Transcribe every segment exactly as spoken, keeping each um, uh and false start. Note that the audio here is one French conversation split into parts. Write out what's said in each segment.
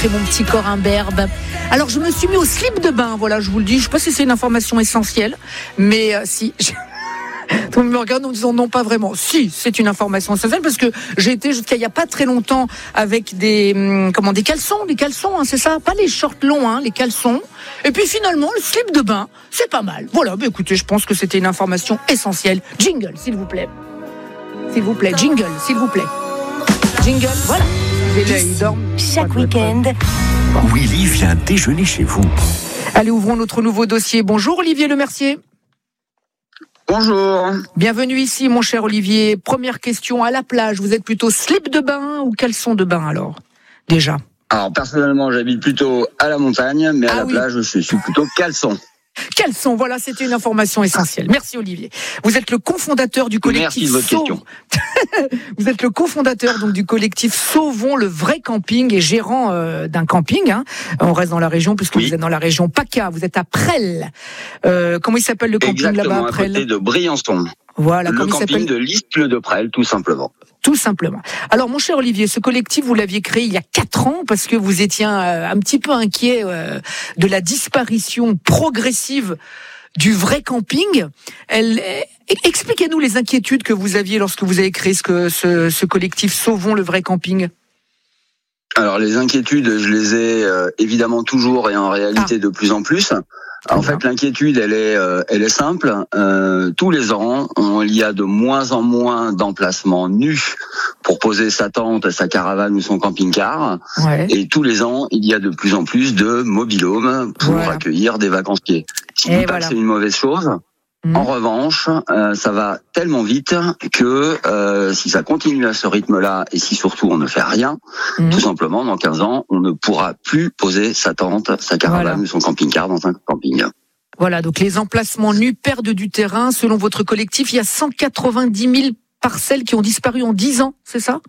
C'est mon petit corps imberbe. Alors je me suis mis au slip de bain, voilà, je vous le dis. Je sais pas si c'est une information essentielle, mais euh, si. Tout le monde me regarde en me disant non, pas vraiment. Si, c'est une information essentielle parce que j'ai été jusqu'à il y a pas très longtemps avec des hum, comment des caleçons, des caleçons, hein, c'est ça, pas les shorts longs, hein, les caleçons. Et puis finalement le slip de bain, c'est pas mal. Voilà, bah écoutez, je pense que c'était une information essentielle. Jingle, s'il vous plaît, s'il vous plaît, jingle, s'il vous plaît, jingle, voilà. Il dort chaque week-end. Willy vient déjeuner chez vous. Allez, ouvrons notre nouveau dossier. Bonjour Olivier Lemercier. Bonjour. Bienvenue ici, mon cher Olivier. Première question, à la plage, vous êtes plutôt slip de bain ou caleçon de bain alors, déjà? Alors personnellement, j'habite plutôt à la montagne, mais à ah la oui. plage, je suis plutôt caleçon. Caleçon, voilà, c'était une information essentielle. Merci Olivier. Vous êtes le cofondateur du collectif. Merci de votre Sau- question. Vous êtes le cofondateur donc du collectif Sauvons le vrai camping et gérant euh, d'un camping. Hein. On reste dans la région puisque Oui. vous êtes dans la région PACA. Vous êtes à Presles. Euh, comment il s'appelle le camping Exactement, là-bas à à Presles? côté de Briançon. Voilà, Le comment il camping s'appelle? de l'Isle de Presles, tout simplement. Tout simplement. Alors, mon cher Olivier, ce collectif, vous l'aviez créé il y a quatre ans parce que vous étiez un, un petit peu inquiet euh, de la disparition progressive du vrai camping. Elle, expliquez-nous les inquiétudes que vous aviez lorsque vous avez créé ce, ce, ce collectif Sauvons le vrai camping. Alors les inquiétudes, je les ai euh, évidemment toujours et en réalité Ah. de plus en plus. En fait, l'inquiétude, elle est, euh, elle est simple. Euh, tous les ans, on, il y a de moins en moins d'emplacements nus pour poser sa tente, sa caravane ou son camping-car. Ouais. Et tous les ans, il y a de plus en plus de mobil-homes pour Voilà. accueillir des vacanciers. Je Et dis pas voilà. que c'est une mauvaise chose. Mmh. En revanche, euh, ça va tellement vite que euh, si ça continue à ce rythme-là et si surtout on ne fait rien, Mmh. tout simplement, dans quinze ans, on ne pourra plus poser sa tente, sa caravane Voilà. ou son camping-car dans un camping. Voilà, donc les emplacements nus perdent du terrain. Selon votre collectif, il y a cent quatre-vingt-dix mille parcelles qui ont disparu en dix ans, c'est ça?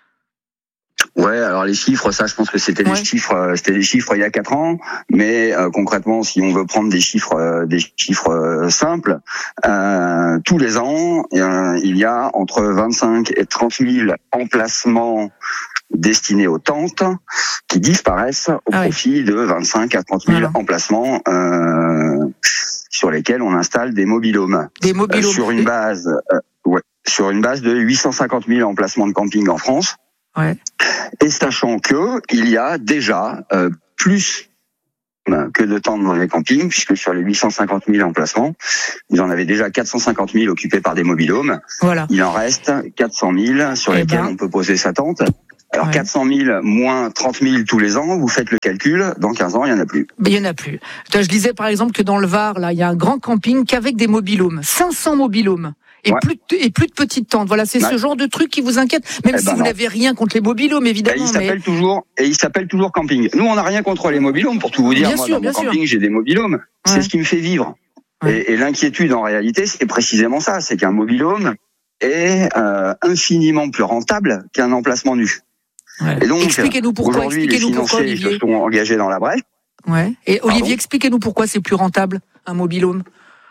Ouais, alors les chiffres, ça, je pense que c'était Ouais. des chiffres, euh, c'était des chiffres il y a quatre ans, mais euh, concrètement, si on veut prendre des chiffres, euh, des chiffres euh, simples, euh, tous les ans, euh, il y a entre vingt-cinq et trente mille emplacements destinés aux tentes qui disparaissent au Ah oui. profit de vingt-cinq à trente mille Voilà. emplacements euh, sur lesquels on installe des mobil-homes. Des Euh, mobiles sur une base, euh, ouais, sur une base de huit cent cinquante mille emplacements de camping en France. Ouais. Et sachant que il y a déjà euh, plus que de tentes dans les campings, puisque sur les huit cent cinquante mille emplacements, vous en avez déjà quatre cent cinquante mille occupés par des mobil-homes. Voilà. Il en reste quatre cent mille sur Eh lesquels ben. on peut poser sa tente. Alors Ouais. quatre cent mille moins trente mille tous les ans, vous faites le calcul, dans quinze ans, il n'y en a plus. Mais il n'y en a plus. Je disais par exemple que dans le Var, là, il y a un grand camping qu'avec des mobil-homes. cinq cents mobil-homes. Et, Ouais. plus de, et plus de petites tentes. Voilà, c'est Ouais. ce genre de truc qui vous inquiète. Même Eh si ben vous non. n'avez rien contre les mobil-homes, Et évidemment. il mais... s'appelle toujours, et il s'appelle toujours camping. Nous, on n'a rien contre les mobil-homes, pour tout vous dire. Bien Moi, sûr, dans bien mon sûr. camping, j'ai des mobil-homes. Ouais. C'est ce qui me fait vivre. Ouais. Et, et l'inquiétude, en réalité, c'est précisément ça. C'est qu'un mobil-home est euh, infiniment plus rentable qu'un emplacement nu. Ouais. Et donc, expliquez-nous pourquoi. aujourd'hui, les Expliquez-nous pourquoi, financiers se Olivier. sont engagés dans la brèche. Ouais. Et Pardon Olivier, expliquez-nous pourquoi c'est plus rentable un mobil-home.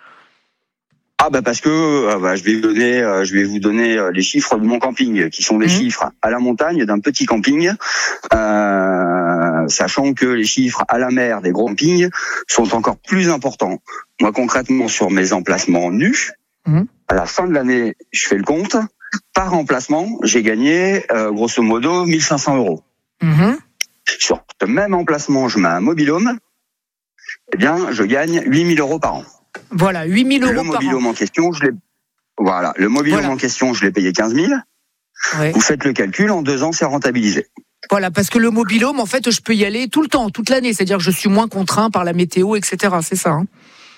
Ah bah parce que euh, bah, je vais vous donner, euh, je vais vous donner euh, les chiffres de mon camping, qui sont des Mmh. chiffres à la montagne d'un petit camping, euh, sachant que les chiffres à la mer des gros campings sont encore plus importants. Moi concrètement sur mes emplacements nus, Mmh. à la fin de l'année, je fais le compte. Par emplacement, j'ai gagné euh, grosso modo mille cinq cents euros. Mhm. Sur ce même emplacement, je mets un mobil-home, eh bien je gagne huit mille euros par an. Voilà, huit mille euros Le par an. mobil-home en question, je l'ai. Voilà, le mobil-home Voilà. en question, je l'ai payé quinze mille. Ouais. Vous faites le calcul, en deux ans, c'est rentabilisé. Voilà, parce que le mobil-home, en fait, je peux y aller tout le temps, toute l'année. C'est-à-dire que je suis moins contraint par la météo, et cetera. C'est ça. Hein.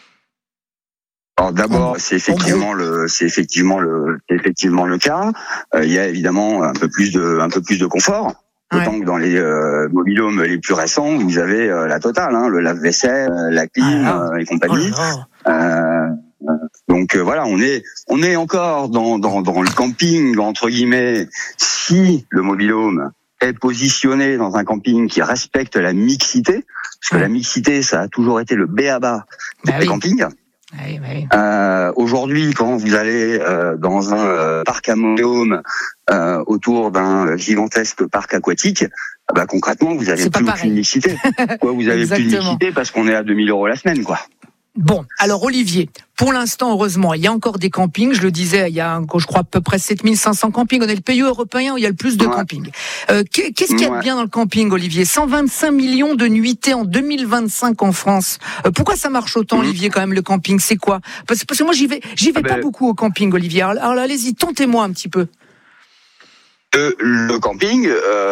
Alors d'abord, En- c'est effectivement le, c'est effectivement le, c'est effectivement le cas. Euh, il y a évidemment un peu plus de, un peu plus de confort. Autant Ouais. que dans les euh, mobil-homes les plus récents, vous avez euh, la totale, hein, le lave-vaisselle, euh, la clim Ah, euh, et Oh compagnie. là là. Euh, donc euh, voilà, on est on est encore dans, dans dans le camping entre guillemets. Si le mobil-home est positionné dans un camping qui respecte la mixité, parce que Ouais. la mixité, ça a toujours été le b a ba Bah des oui. campings. Oui, oui. Euh, aujourd'hui, quand vous allez euh, dans un euh, parc à mobilhome euh, autour d'un gigantesque parc aquatique, bah, concrètement, vous avez plus aucune mixité. Quoi, vous avez plus de mixité parce qu'on est à deux mille euros la semaine, quoi. Bon, alors Olivier, pour l'instant, heureusement, il y a encore des campings. Je le disais, il y a, je crois, à peu près sept mille cinq cents campings. On est le pays européen où il y a le plus de ouais. campings. Euh, qu'est-ce qu'il y a de bien dans le camping, Olivier ? cent vingt-cinq millions de nuitées en deux mille vingt-cinq en France. Euh, pourquoi ça marche autant, mmh. Olivier, quand même, le camping ? C'est quoi ? parce, parce que moi, j'y vais, j'y vais ah pas ben... beaucoup au camping, Olivier. Alors, alors allez-y, tentez-moi un petit peu. Le, le camping,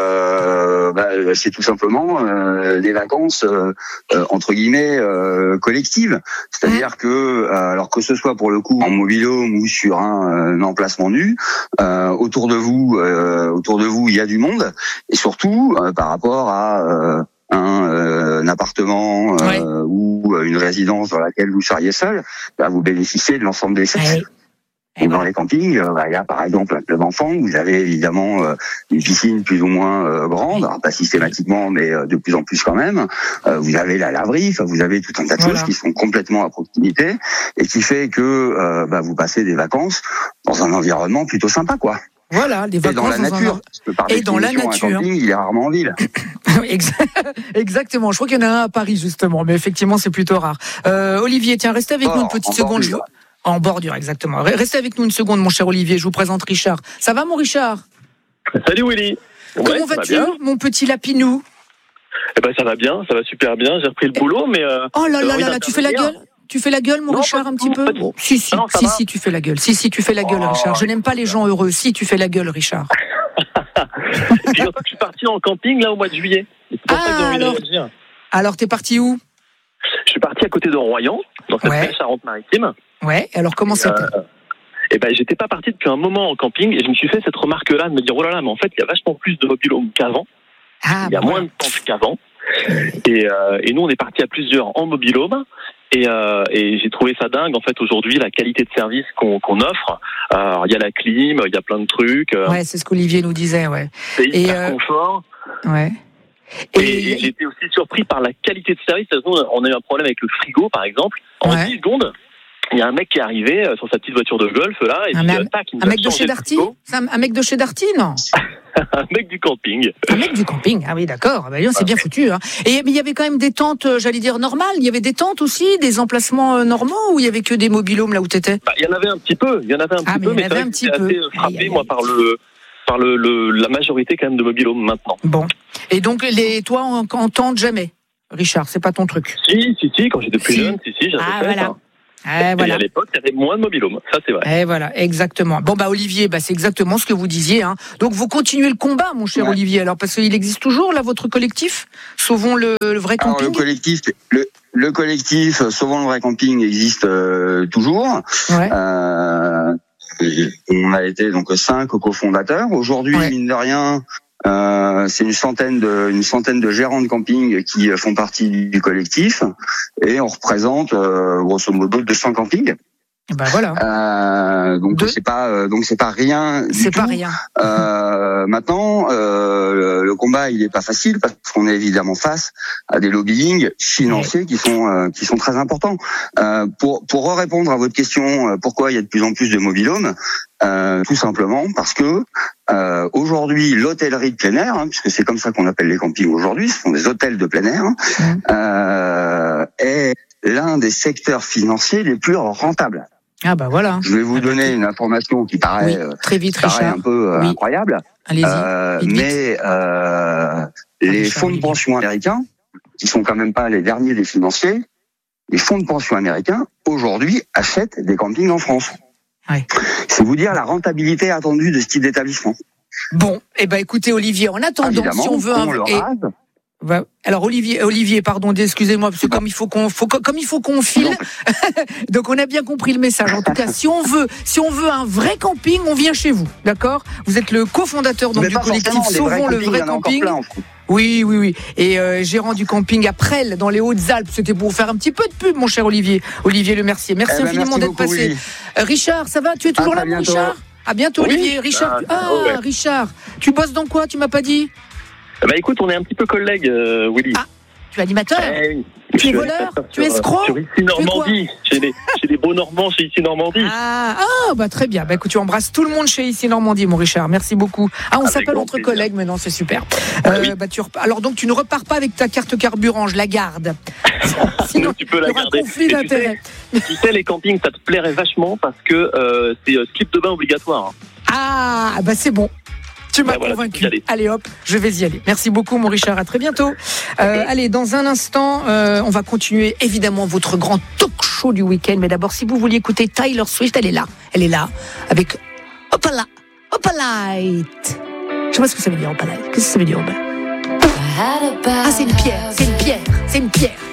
euh, bah, c'est tout simplement euh, des vacances euh, euh, entre guillemets euh, collectives. C'est-à-dire mmh. que, euh, alors que ce soit pour le coup en mobilhome ou sur un, un emplacement nu, euh, autour de vous, euh, autour de vous, il y a du monde, et surtout euh, par rapport à euh, un, euh, un appartement euh, ouais. ou une résidence dans laquelle vous seriez seul, bah, vous bénéficiez de l'ensemble des services. Ouais. Et dans les campings, euh, bah, il y a par exemple un club enfant, vous avez évidemment euh, une piscine plus ou moins euh, grande, alors pas systématiquement, mais euh, de plus en plus quand même. Euh, vous avez la laverie, enfin, vous avez tout un tas de voilà. choses qui sont complètement à proximité et qui fait que euh, bah, vous passez des vacances dans un environnement plutôt sympa, quoi. Voilà, des vacances et dans la dans nature. Un... Et dans la nature. Un camping, il est rarement en ville. Exactement. Je crois qu'il y en a un à Paris justement, mais effectivement c'est plutôt rare. Euh, Olivier, tiens, restez avec Or, nous une petite seconde. Je... En bordure, exactement. Restez avec nous une seconde, mon cher Olivier. Je vous présente Richard. Ça va, mon Richard ? Salut Willy. Comment ouais, vas-tu, mon petit lapinou ? Eh ben ça va bien, ça va super bien. J'ai repris le boulot, mais. Euh, oh là là là là, tu fais la gueule ? Tu fais la gueule, mon non, Richard, un petit peu bon, Si, si, non, si, va. si, tu fais la gueule. Si, si, tu fais la gueule, oh, Richard. Je n'aime pas les gens heureux. Si, tu fais la gueule, Richard. Et puis, en fait, je suis parti en camping, là, au mois de juillet. C'est pour ah, ça que j'ai envie alors, de le dire. Alors, t'es parti où ? Je suis parti à côté de Royan, dans cette ouais. belle Charente-Maritime. Ouais, alors comment c'était ? euh, Eh ben, j'étais pas parti depuis un moment en camping et je me suis fait cette remarque-là de me dire, oh là là, mais en fait, il y a vachement plus de mobilhome qu'avant. Ah, il y a bah moins ouais. de tentes qu'avant. Et, euh, et nous, on est parti à plusieurs en mobilhome. Et, euh, et j'ai trouvé ça dingue, en fait, aujourd'hui, la qualité de service qu'on, qu'on offre. Alors, il y a la clim, il y a plein de trucs. Euh, ouais, c'est ce qu'Olivier nous disait, ouais. C'est hyper euh... confort. Ouais. Et, et, et j'étais aussi surpris par la qualité de service. On a eu un problème avec le frigo, par exemple. En ouais. dix secondes, il y a un mec qui est arrivé sur sa petite voiture de golf, là. Et un, puis, un, tac, il un mec de chez Darty C'est un, un mec de chez Darty, non ? Un mec du camping. Un mec du camping, ah oui, d'accord. Bah, c'est bien foutu. Hein. Et mais il y avait quand même des tentes, j'allais dire normales. Il y avait des tentes aussi, des emplacements euh, normaux, ou il y avait que des mobilhomes là où t'étais ? Bah, il y en avait un petit peu. Il y en avait un ah, petit mais peu, mais c'est assez frappé, aïe, aïe, moi, aïe. par le. par le, le, la majorité quand même de mobilhome maintenant. Bon. Et donc, les, toi, on, on tente jamais, Richard, c'est pas ton truc ? Si, si, si, quand j'étais plus si. jeune, si, si, j'avais ah, fait voilà. ça. Eh, voilà. Et à l'époque, il y avait moins de mobilhome, ça c'est vrai. Eh voilà, exactement. Bon bah Olivier, bah c'est exactement ce que vous disiez. Hein. Donc vous continuez le combat, mon cher ouais. Olivier. Alors parce qu'il existe toujours là votre collectif, Sauvons le, le vrai camping. Alors, le collectif, le, le collectif Sauvons le vrai camping existe euh, toujours. Ouais. Euh, on a été donc cinq cofondateurs. Aujourd'hui, ouais. mine de rien. Euh, c'est une centaine de une centaine de gérants de camping qui font partie du collectif et on représente euh, grosso modo deux cents campings. Ben voilà. Euh, donc de... c'est pas euh, donc c'est pas rien du c'est tout. pas rien. Euh, maintenant, euh, le combat il est pas facile parce qu'on est évidemment face à des lobbying financiers ouais. qui sont euh, qui sont très importants. Euh, pour pour répondre à votre question, euh, pourquoi il y a de plus en plus de mobilhomes, euh, tout simplement parce que euh, aujourd'hui l'hôtellerie de plein air, hein, puisque c'est comme ça qu'on appelle les campings aujourd'hui, ce sont des hôtels de plein air, mmh. euh, est l'un des secteurs financiers les plus rentables. Ah bah voilà. Je vais vous ah donner bah, une information qui paraît, oui, très vite, qui paraît un peu oui. incroyable. Allez-y. Euh, vite, mais vite. Euh, les fonds de pension américains, qui sont quand même pas les derniers des financiers, les fonds de pension américains aujourd'hui achètent des campings en France. Ouais. C'est vous dire la rentabilité attendue de ce type d'établissement. Bon, eh ben écoutez Olivier, en attendant, évidemment, si on veut on un le et... rase. Alors Olivier, Olivier, pardon, excusez-moi, parce que comme il faut qu'on, faut, comme il faut qu'on file, donc on a bien compris le message. En tout cas, si on veut, si on veut un vrai camping, on vient chez vous, d'accord ? Vous êtes le cofondateur donc du collectif Sauvons le vrai camping. Oui, oui, oui. Et euh, gérant du camping à Presles, dans les Hautes-Alpes. C'était pour faire un petit peu de pub, mon cher Olivier. Olivier Le Mercier. Merci eh ben, infiniment merci d'être beaucoup, passé. Euh, Richard, ça va ? Tu es toujours ah, là, mon Richard ? À bientôt, oui. Olivier. Richard. Ah, ah ouais. Richard. Tu bosses dans quoi ? Tu m'as pas dit ? Bah écoute, on est un petit peu collègues, euh, Willy. Ah, tu es animateur ? eh, Tu es voleur? Tu es escroc? Sur Ici Normandie, chez les, chez les beaux Normands, chez Ici Normandie. Ah, ah, bah très bien. Bah écoute, tu embrasses tout le monde chez Ici Normandie, mon Richard. Merci beaucoup. Ah, on avec s'appelle entre plaisir. Collègues maintenant, c'est super. Ah, euh, oui. bah, tu rep... Alors donc, tu ne repars pas avec ta carte carburant, je la garde. Sinon, tu peux la garder. Conflit d'intérêt. Tu sais, tu sais, les campings, ça te plairait vachement parce que euh, c'est euh, slip de bain obligatoire. Ah, bah c'est bon. Tu m'as bah voilà, convaincu. Allez hop, je vais y aller. Merci beaucoup, mon Richard. À très bientôt. Euh, allez, dans un instant, euh, on va continuer évidemment votre grand talk show du week-end. Mais d'abord, si vous vouliez écouter Taylor Swift, elle est là. Elle est là avec Opala, Opalite. Je sais pas ce que ça veut dire, Opalite. Qu'est-ce que ça veut dire, Opalite? Ah, c'est une pierre. C'est une pierre. C'est une pierre.